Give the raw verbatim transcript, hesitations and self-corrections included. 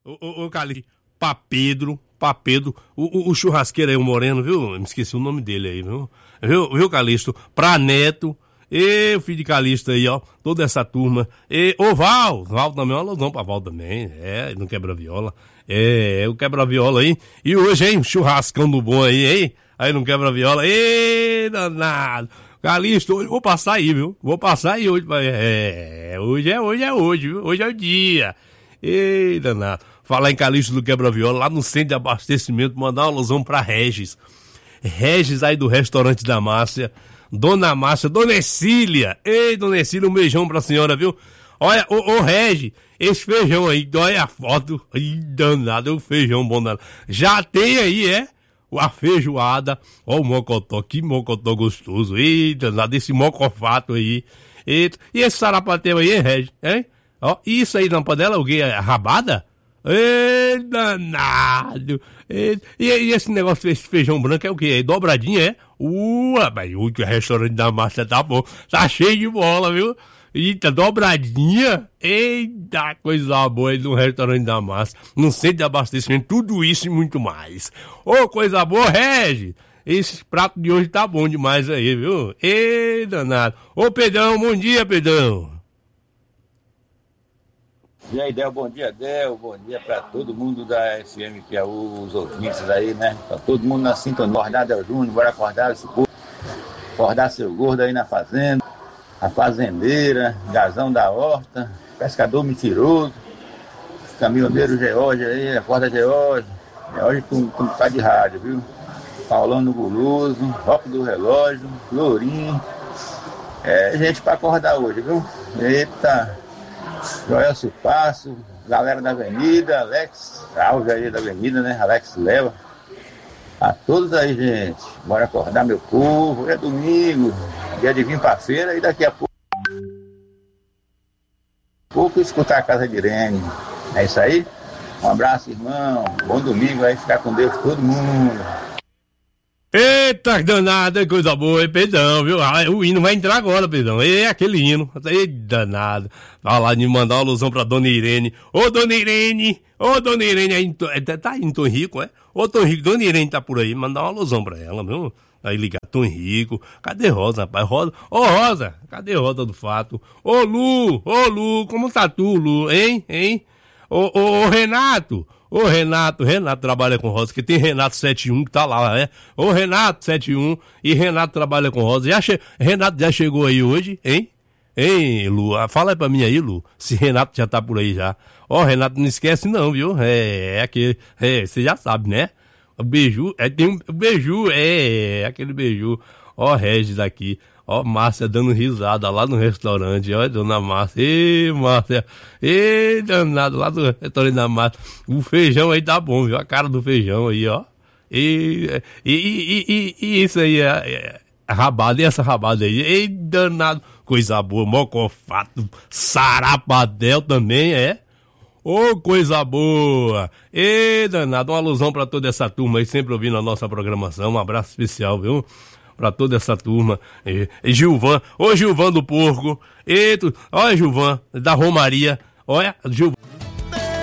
Ô, ô, ô Cali, pra Pedro, pra Pedro, o, o, o churrasqueiro aí, o Moreno, viu? Me esqueci o nome dele aí, viu? Viu, viu Calixto? Pra Neto, e o filho de Calixto aí, ó, toda essa turma. E o Val, Val também é uma alusão pra Val também, é, não quebra viola. É, o quebra viola aí. E hoje, hein, churrascão do bom aí, hein? Aí não quebra viola, ê, danado. Calixto, hoje vou passar aí, viu? Vou passar aí hoje, é, hoje é, hoje é hoje, viu? Hoje é o dia. Ei, danado. Falar em Calixto do Quebra-Viola, lá no centro de abastecimento, mandar uma alusão pra Regis. Regis aí do restaurante da Márcia. Dona Márcia, Dona Ercília. Ei, Dona Ercília, um beijão pra senhora, viu? Olha, ô, ô Regis, esse feijão aí, olha a foto. Ih, danado, é um feijão bom danado. Já tem aí, é? A feijoada. Ó o mocotó, que mocotó gostoso. Ei, danado, esse mocofato aí. Eita. E esse sarapatel aí, hein, Regis? Hein? Ó, isso aí na panela, o quê? Rabada? Ê, danado! E, e esse negócio, esse feijão branco é o quê? É dobradinha, é? Uh, mas o restaurante da Márcia tá bom. Tá cheio de bola, viu? Eita, dobradinha? Eita, coisa boa aí no restaurante da Márcia. No centro de abastecimento, tudo isso e muito mais. Ô, oh, coisa boa, Regis! Esse prato de hoje tá bom demais aí, viu? Ê, danado! Ô, Pedrão, bom dia, Pedrão! E aí, Del, bom dia, Del, bom dia pra todo mundo da F M, que é os ouvintes aí, né? Tá todo mundo na sintonia. Acordar, Del Júnior, bora acordar esse povo. Acordar seu gordo aí na fazenda, a fazendeira, Gazão da Horta, pescador mentiroso, caminhoneiro George aí, acorda George, George com, com tá de rádio, viu? Paulano Guloso, Rock do Relógio, Lourinho. É gente pra acordar hoje, viu? Eita! Joelcio Passo, galera da Avenida, Alex Alves aí da Avenida, né? Alex Leva. A todos aí, gente. Bora acordar, meu povo. É domingo, dia de vir pra feira e daqui a pouco, pouco escutar a Casa de Irene. É isso aí? Um abraço, irmão. Bom domingo aí, ficar com Deus todo mundo. Eita, danada, coisa boa, hein, Pedrão, viu? Ah, o hino vai entrar agora, Pedrão. É aquele hino. Ei, danado. Falar de mandar uma alusão pra Dona Irene. Ô, Dona Irene! Ô, Dona Irene, aí, tá aí em Tom Rico, é? Ô, Tom Rico, Dona Irene tá por aí, mandar uma alusão pra ela, viu? Aí ligar, Tom Rico. Cadê Rosa, rapaz? Rosa. Ô, Rosa, cadê Rosa do Fato? Ô, Lu, ô, Lu, como tá tu, Lu, hein? Hein? Ô, ô, ô, Renato. Ô, Renato, Renato trabalha com Rosa, que tem Renato setenta e um que tá lá, né? Ô, Renato setenta e um e Renato trabalha com Rosa. Já che... Renato já chegou aí hoje, hein? Hein, Lu? Fala aí pra mim aí, Lu, se Renato já tá por aí já. Ó, Renato, não esquece não, viu? É, é aquele, é, você já sabe, né? O beiju, é, tem um beiju, é, é aquele beiju. Ó, Regis aqui. Ó, Márcia dando risada lá no restaurante. Ó, Dona Márcia. Ê, Márcia. Ê, danado, lá do restaurante da Márcia. O feijão aí tá bom, viu? A cara do feijão aí, ó. E, e, e, e, e isso aí, é, é, é rabada. E essa rabada aí? Ei, danado. Coisa boa, mocofato. Sarapadel também, é? Ô, oh, coisa boa. Ei, danado. Uma alusão pra toda essa turma aí, sempre ouvindo a nossa programação. Um abraço especial, viu? Pra toda essa turma. E, e Gilvan, ô Gilvan do Porco. Eita, olha Gilvan, da Romaria. Olha, Gilvan.